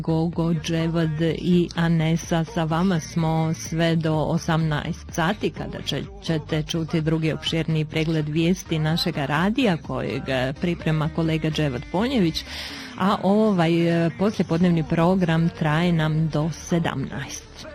Gogo, Dževad i Anesa. Sa vama smo sve do 18 sati kada ćete čuti drugi opširni pregled vijesti našega radija kojeg priprema kolega Dževad Ponjević, a ovaj poslijepodnevni program traje nam do 17.